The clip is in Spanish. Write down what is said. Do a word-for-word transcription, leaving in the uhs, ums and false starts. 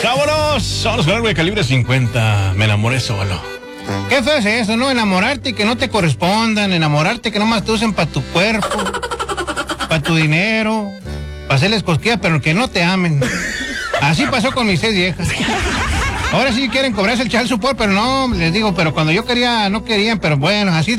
¡Vámonos! Vámonos con algo de calibre cincuenta. Me enamoré solo. Qué feo es eso, ¿no? Enamorarte y que no te correspondan, enamorarte que nomás te usen para tu cuerpo, para tu dinero, para hacerles cosquillas, pero que no te amen. Así pasó con mis seis viejas. Ahora sí quieren cobrarse el child support, pero no, les digo, pero cuando yo quería, no querían, pero bueno, así